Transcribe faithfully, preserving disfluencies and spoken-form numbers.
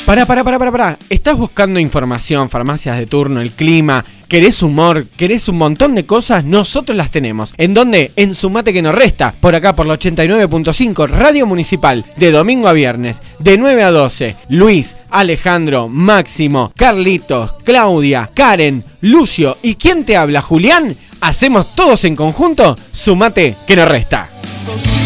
Pará, pará, pará, pará, pará. ¿Estás buscando información, farmacias de turno, el clima? ¿Querés humor? ¿Querés un montón de cosas? Nosotros las tenemos. ¿En dónde? En Sumate que nos resta. Por acá, por la ochenta y nueve punto cinco, Radio Municipal. De domingo a viernes, de nueve a doce. Luis, Alejandro, Máximo, Carlitos, Claudia, Karen, Lucio y ¿quién te habla? Julián. Hacemos todos en conjunto Sumate que nos resta.